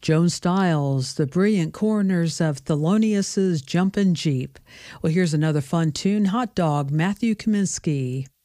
Joan Stiles, the brilliant coroners of Thelonious' Jumpin' Jeep. Well, here's another fun tune, Hot Dog, Matthew Kaminsky.